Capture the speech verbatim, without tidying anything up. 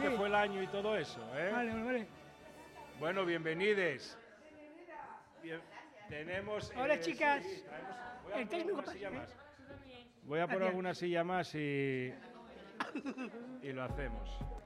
te fue el año y todo eso, ¿eh? Vale, vale, vale. Bueno, bienvenides. Bien, tenemos... Hola, eh, chicas. sí, traemos, voy a El poner técnico alguna pa- silla ¿eh? más. Voy a poner Gracias. alguna silla más y, y lo hacemos.